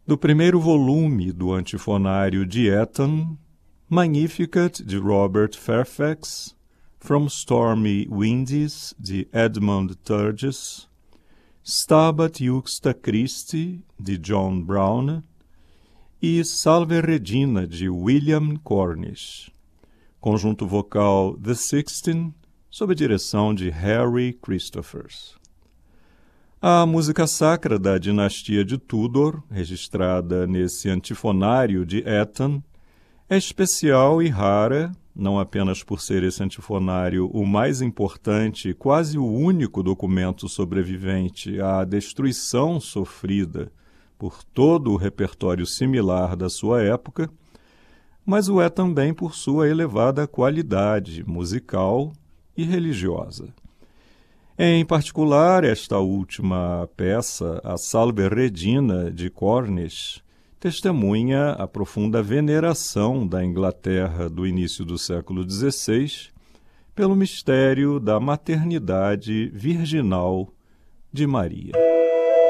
Do primeiro volume do Antifonário de Eton, Magnificat, de Robert Fairfax, From Stormy Windies, de Edmund Turgis, Stabat Juxta Christi, de John Brown, e Salve Regina, de William Cornish. Conjunto vocal The Sixteen, sob a direção de Harry Christophers. A música sacra da dinastia de Tudor, registrada nesse antifonário de Eton, é especial e rara, não apenas por ser esse antifonário o mais importante e quase o único documento sobrevivente à destruição sofrida por todo o repertório similar da sua época, mas o é também por sua elevada qualidade musical e religiosa. Em particular, esta última peça, a Salve Regina, de Cornish, testemunha a profunda veneração da Inglaterra do início do século XVI pelo mistério da maternidade virginal de Maria.